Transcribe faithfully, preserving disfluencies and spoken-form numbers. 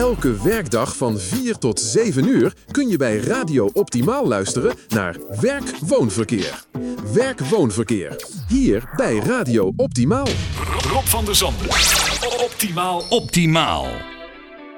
Elke werkdag van vier tot zeven uur kun je bij Radio Optimaal luisteren naar Werk-Woonverkeer. Werk-Woonverkeer. Hier bij Radio Optimaal. Rob van der Zanden. Optimaal. Optimaal.